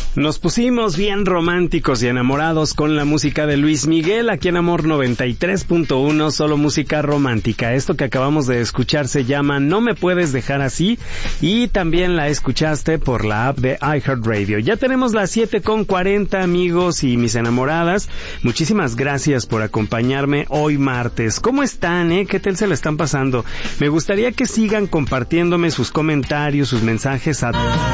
Nos pusimos bien románticos y enamorados con la música de Luis Miguel, aquí en Amor 93.1, solo música romántica. Esto que acabamos de escuchar se llama No me puedes dejar así, y también la escuchaste por la app de iHeartRadio. Ya tenemos las 7:40, amigos y mis enamoradas. Muchísimas gracias por acompañarme hoy martes. ¿Cómo están, ¿Qué tal se la están pasando? Me gustaría que sigan compartiéndome sus comentarios, sus mensajes a